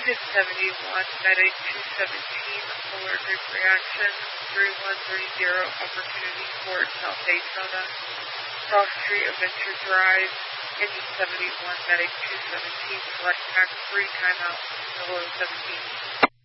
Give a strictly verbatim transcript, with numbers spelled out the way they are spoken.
Unit seventy-one, Medic two seventeen, allergic reaction, three one three zero, Opportunity Court, South Daytona, Cross Street, Adventure Drive. Engine seventy-one, Medic two seventeen, select tax three, timeout, Hello seventeen.